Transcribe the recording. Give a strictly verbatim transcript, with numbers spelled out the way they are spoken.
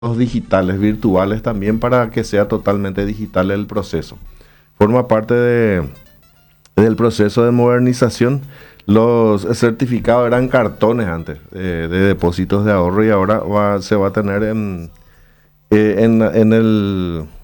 digitales, virtuales también para que sea totalmente digital el proceso. Forma parte de, del proceso de modernización. Los certificados eran cartones antes eh, de depósitos de ahorro y ahora va- se va a tener en, eh, en, en el